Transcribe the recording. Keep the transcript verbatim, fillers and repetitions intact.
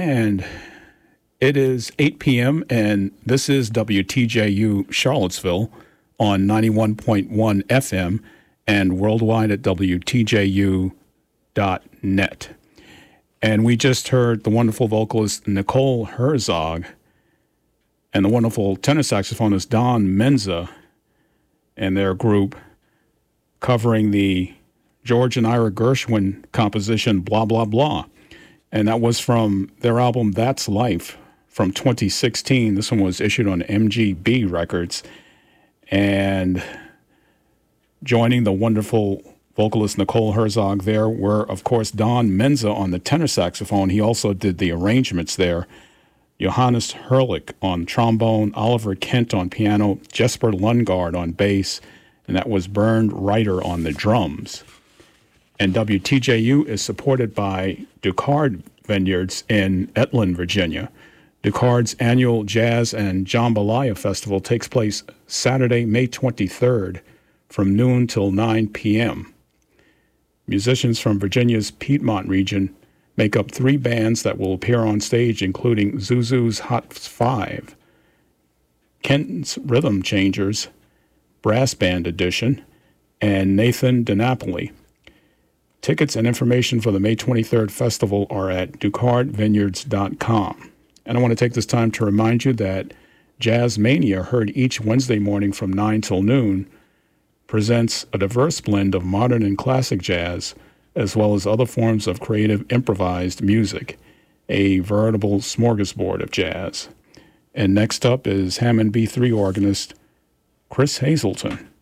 And it is eight p.m., and this is W T J U Charlottesville on ninety-one point one F M and worldwide at W T J U dot net. And we just heard the wonderful vocalist Nicole Herzog and the wonderful tenor saxophonist Don Menza and their group covering the George and Ira Gershwin composition Blah, Blah, Blah. And that was from their album That's Life from twenty sixteen. This one was issued on M G B Records. And joining the wonderful vocalist Nicole Herzog there were, of course, Don Menza on the tenor saxophone. He also did the arrangements there. Johannes Herlich on trombone, Oliver Kent on piano, Jesper Lundgaard on bass, and that was Bernd Reiter on the drums. And W T J U is supported by Ducard Vineyards in Etland, Virginia. Ducard's annual Jazz and Jambalaya Festival takes place Saturday, May twenty-third from noon till nine p.m. Musicians from Virginia's Piedmont region make up three bands that will appear on stage, including Zuzu's Hot Five, Kenton's Rhythm Changers, Brass Band Edition, and Nathan DiNapoli. Tickets and information for the May twenty-third festival are at ducard vineyards dot com. And I want to take this time to remind you that Jazz Mania, heard each Wednesday morning from nine till noon, presents a diverse blend of modern and classic jazz, as well as other forms of creative improvised music, a veritable smorgasbord of jazz. And next up is Hammond B three organist Chris Hazelton.